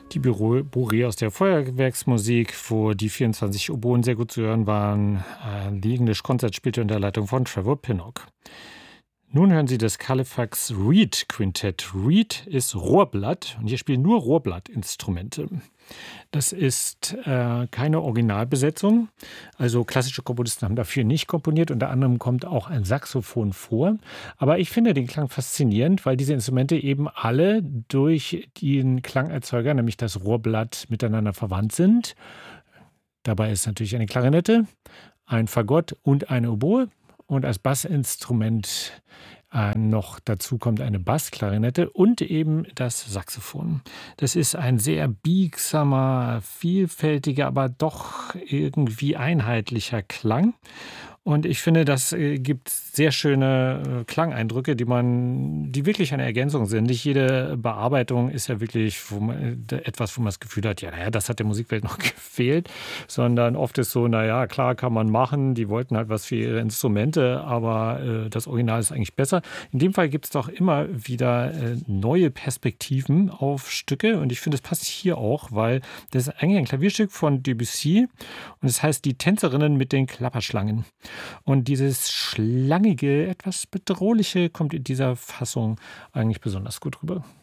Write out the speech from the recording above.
Die Bourrée aus der Feuerwerksmusik, wo die 24 Oboen sehr gut zu hören waren. Die English Concert spielte unter Leitung von Trevor Pinnock. Nun hören Sie das Halifax Reed Quintett. Reed ist Rohrblatt und hier spielen nur Rohrblattinstrumente. Das ist keine Originalbesetzung. Also klassische Komponisten haben dafür nicht komponiert. Unter anderem kommt auch ein Saxophon vor. Aber ich finde den Klang faszinierend, weil diese Instrumente eben alle durch den Klangerzeuger, nämlich das Rohrblatt, miteinander verwandt sind. Dabei ist natürlich eine Klarinette, ein Fagott und eine Oboe. Und als Bassinstrument noch dazu kommt eine Bassklarinette und eben das Saxophon. Das ist ein sehr biegsamer, vielfältiger, aber doch irgendwie einheitlicher Klang. Und ich finde, das gibt sehr schöne Klangeindrücke, die wirklich eine Ergänzung sind. Nicht jede Bearbeitung ist ja wirklich etwas, wo man das Gefühl hat, ja, naja, das hat der Musikwelt noch gefehlt, sondern oft ist so, naja, klar kann man machen, die wollten halt was für ihre Instrumente, aber das Original ist eigentlich besser. In dem Fall gibt es doch immer wieder neue Perspektiven auf Stücke und ich finde, es passt hier auch, weil das ist eigentlich ein Klavierstück von Debussy und es heißt Die Tänzerinnen mit den Klapperschlangen. Und dieses schlangige, etwas bedrohliche kommt in dieser Fassung eigentlich besonders gut rüber.